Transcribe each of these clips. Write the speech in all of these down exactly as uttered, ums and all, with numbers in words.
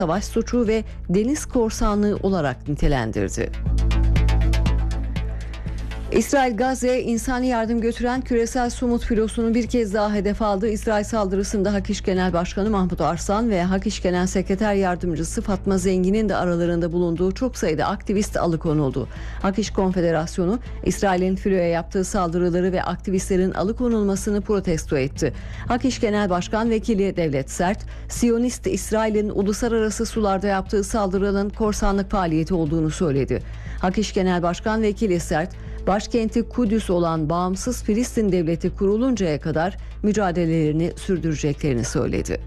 savaş suçu ve deniz korsanlığı olarak nitelendirdi. İsrail Gazze'ye insani yardım götüren küresel Sumut filosunu bir kez daha hedef aldı. İsrail saldırısında Hak İş Genel Başkanı Mahmut Arslan ve Hak İş Genel Sekreter Yardımcısı Fatma Zengin'in de aralarında bulunduğu çok sayıda aktivist alıkonuldu. Hak İş Konfederasyonu, İsrail'in filoya yaptığı saldırıları ve aktivistlerin alıkonulmasını protesto etti. Hak İş Genel Başkan Vekili Devlet Sert, Siyonist İsrail'in uluslararası sularda yaptığı saldırının korsanlık faaliyeti olduğunu söyledi. Hak İş Genel Başkan Vekili Sert, başkenti Kudüs olan bağımsız Filistin devleti kuruluncaya kadar mücadelelerini sürdüreceklerini söyledi.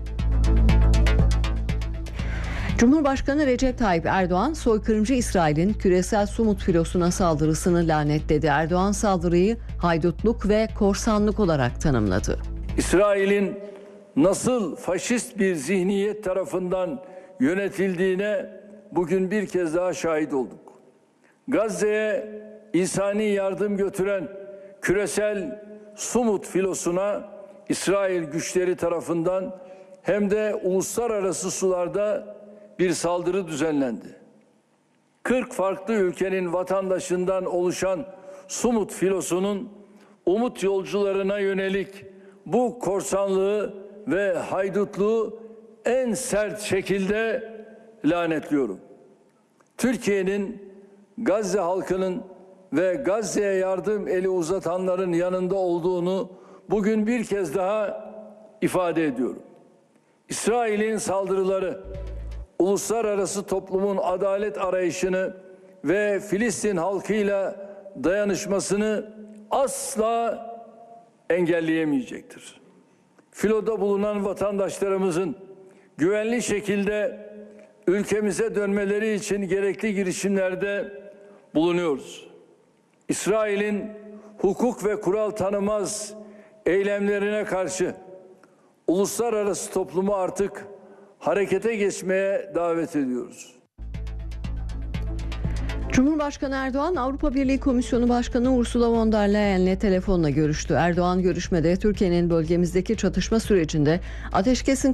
Cumhurbaşkanı Recep Tayyip Erdoğan, soykırımcı İsrail'in küresel Sumut filosuna saldırısını lanetledi. Erdoğan saldırıyı haydutluk ve korsanlık olarak tanımladı. İsrail'in nasıl faşist bir zihniyet tarafından yönetildiğine bugün bir kez daha şahit olduk. Gazze'ye insani yardım götüren küresel Sumut filosuna İsrail güçleri tarafından hem de uluslararası sularda bir saldırı düzenlendi. kırk farklı ülkenin vatandaşından oluşan Sumut filosunun umut yolcularına yönelik bu korsanlığı ve haydutluğu en sert şekilde lanetliyorum. Türkiye'nin Gazze halkının ve Gazze'ye yardım eli uzatanların yanında olduğunu bugün bir kez daha ifade ediyorum. İsrail'in saldırıları, uluslararası toplumun adalet arayışını ve Filistin halkıyla dayanışmasını asla engelleyemeyecektir. Filoda bulunan vatandaşlarımızın güvenli şekilde ülkemize dönmeleri için gerekli girişimlerde bulunuyoruz. İsrail'in hukuk ve kural tanımaz eylemlerine karşı uluslararası toplumu artık harekete geçmeye davet ediyoruz. Cumhurbaşkanı Erdoğan, Avrupa Birliği Komisyonu Başkanı Ursula von der Leyen'le telefonla görüştü. Erdoğan görüşmede Türkiye'nin bölgemizdeki çatışma sürecinde ateşkesin